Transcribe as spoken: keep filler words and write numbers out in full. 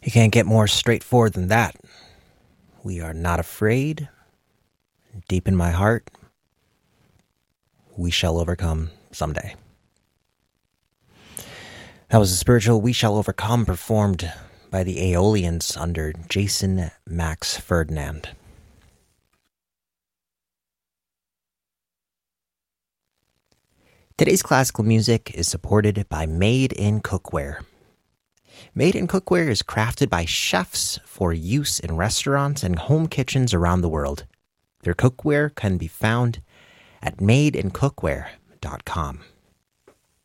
You can't get more straightforward than that. We are not afraid. Deep in my heart, we shall overcome someday. That was a spiritual We Shall Overcome performed by the Aeolians under Jason Max Ferdinand. Today's classical music is supported by Made in Cookware. Made in Cookware is crafted by chefs for use in restaurants and home kitchens around the world. Their cookware can be found at made in cookware dot com.